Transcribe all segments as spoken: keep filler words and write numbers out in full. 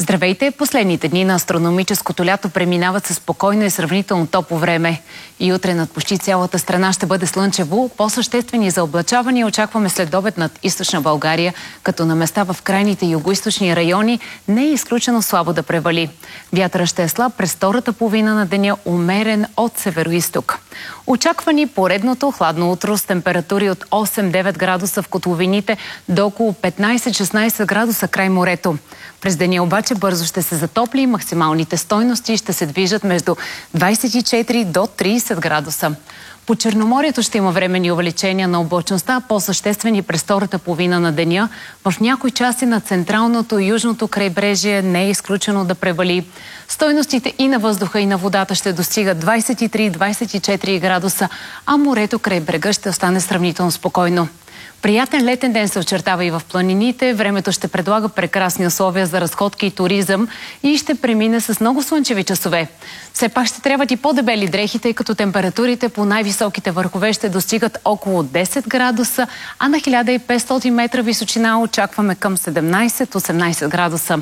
Здравейте! Последните дни на астрономическото лято преминават със спокойно и сравнително топло време. И утре над почти цялата страна ще бъде слънчево. По-съществени заоблачавания очакваме следобед над източна България, като на места в крайните югоизточни райони не е изключено слабо да превали. Вятъра ще е слаб през втората половина на деня, умерен от североизток. Очаквани поредното хладно утро с температури от осем-девет градуса в котловините до около петнайсет-шестнайсет градуса край морето. През деня обаче бързо ще се затопли и максималните стойности ще се движат между двайсет и четири до трийсет градуса. По Черноморието ще има временни увеличения на облачността, по-съществени през втората половина на деня. В някои части на централното и южното крайбрежие не е изключено да превали. Стойностите и на въздуха, и на водата ще достигат двайсет и три до двайсет и четири градуса, а морето край брега ще остане сравнително спокойно. Приятен летен ден се очертава и в планините. Времето ще предлага прекрасни условия за разходки и туризъм и ще премине с много слънчеви часове. Все пак ще трябват и по-дебели дрехи, тъй като температурите по най-високите върхове ще достигат около десет градуса, а на хиляда и петстотин метра височина очакваме към седемнайсет-осемнайсет градуса.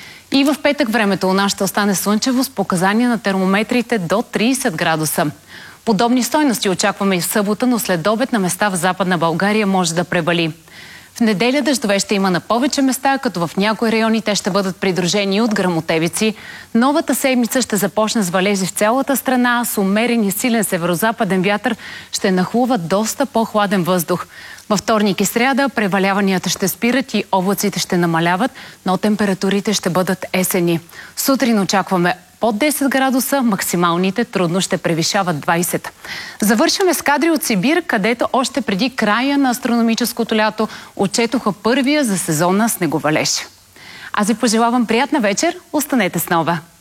И в петък времето у нас ще остане слънчево с показания на термометрите до трийсет градуса. Подобни стойности очакваме и в събота, но след обед на места в Западна България може да превали. В неделя дъждове ще има на повече места, като в някои райони те ще бъдат придружени от гръмотевици. Новата седмица ще започне с валежи в цялата страна, с умерен и силен северозападен вятър ще нахлува доста по-хладен въздух. Във вторник и сряда преваляванията ще спират и облаците ще намаляват, но температурите ще бъдат есени. Сутрин очакваме под десет градуса, максималните трудно ще превишават двайсет. Завършваме с кадри от Сибир, където още преди края на астрономическото лято отчетоха първия за сезона снеговалеж. Аз ви пожелавам приятна вечер, останете с Нова!